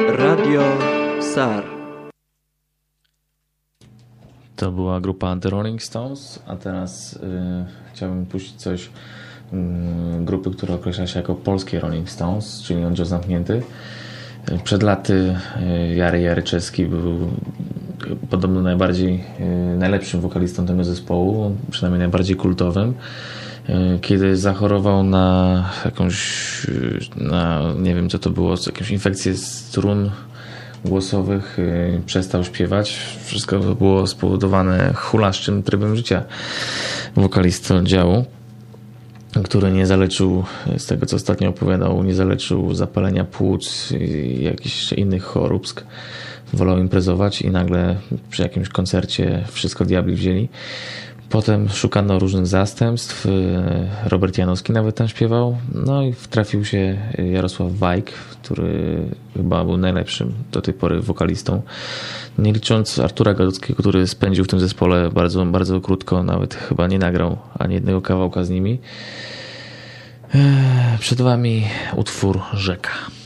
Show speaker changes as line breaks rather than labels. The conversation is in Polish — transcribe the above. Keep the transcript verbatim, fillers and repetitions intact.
Radio SAR.
To była grupa The Rolling Stones, a teraz y, chciałbym puścić coś y, grupy, która określa się jako polskie Rolling Stones, czyli Oddział Zamknięty. Przed laty y, Jary Jaryczewski był podobno najbardziej, y, najlepszym wokalistą tego zespołu, przynajmniej najbardziej kultowym. Y, kiedy zachorował na jakąś, y, na, nie wiem co to było, jakąś infekcję strun głosowych, yy, przestał śpiewać. Wszystko było spowodowane hulaszczym trybem życia wokalisty oddziału, który nie zaleczył, z tego co ostatnio opowiadał, nie zaleczył zapalenia płuc i jakichś innych chorób. Wolał imprezować i nagle przy jakimś koncercie wszystko diabli wzięli. Potem szukano różnych zastępstw. Robert Janowski nawet tam śpiewał. No i trafił się Jarosław Wajk, który chyba był najlepszym do tej pory wokalistą. Nie licząc Artura Gaduckiego, który spędził w tym zespole bardzo, bardzo krótko, nawet chyba nie nagrał ani jednego kawałka z nimi. Przed wami utwór Rzeka.